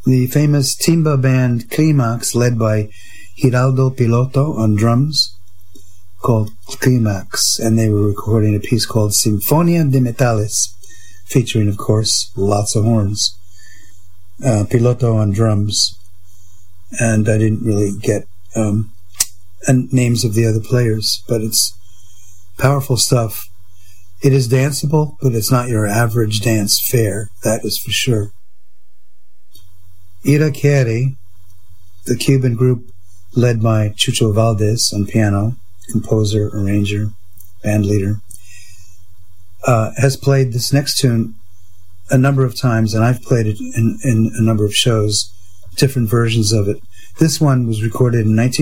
the famous timba band Climax, led by Giraldo Piloto on drums, called Climax, and they were recording a piece called Sinfonia de Metales, featuring, of course, lots of horns. Piloto on drums, and I didn't really get names of the other players, but it's powerful stuff. It is danceable, but it's not your average dance fare, that is for sure. Iraquere, the Cuban group led by Chucho Valdés on piano, composer, arranger, band leader, has played this next tune a number of times, and I've played it in a number of shows, different versions of it. This one was recorded in